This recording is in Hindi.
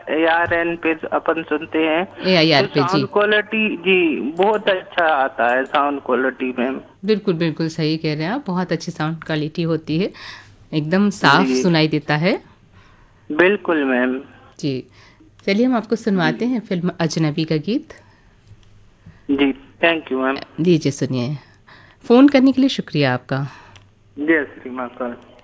ARN पे अपन सुनते हैं, AIR तो पे जी। साउंड क्वालिटी जी बहुत अच्छा आता है साउंड क्वालिटी में। बिल्कुल बिल्कुल सही कह रहे हैं आप, बहुत अच्छी साउंड क्वालिटी होती है, एकदम साफ जी सुनाई देता है। बिल्कुल मैम। जी, चलिए हम आपको जी सुनवाते हैं फिल्म अजनबी का गीत। जी, थैंक यू मैम। लीजिए सुनिए। फ़ोन करने के लिए शुक्रिया आपका। जय श्री माता।